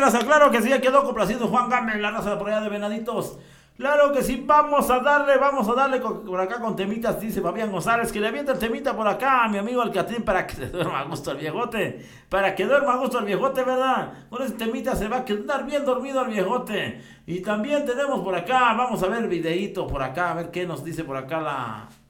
raza, claro que sí, ya quedó complacido Juan Gámez, la raza de por allá de Venaditos. Claro que sí, vamos a darle por acá con temitas, dice Fabián González, que le avienta el temita por acá a mi amigo el Catrín para que se duerma a gusto el viejote, para que duerma a gusto el viejote, ¿verdad? Con ese temita se va a quedar bien dormido el viejote. Y también tenemos por acá, vamos a ver el videíto por acá, a ver qué nos dice por acá